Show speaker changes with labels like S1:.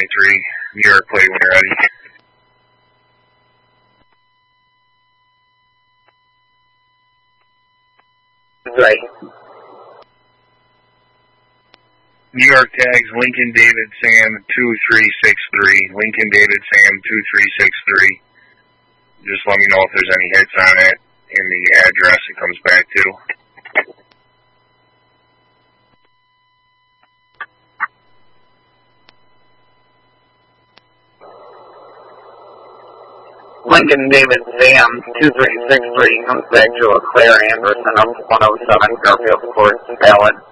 S1: 23, New York plate when you're ready.
S2: Right.
S1: New York tags Lincoln David Sam 2363. Lincoln David Sam 2363. Just let me know if there's any hits on it and the address it comes back to.
S2: Lincoln David Sam 2363 comes back to a Claire Anderson of 107 Garfield Court, valid.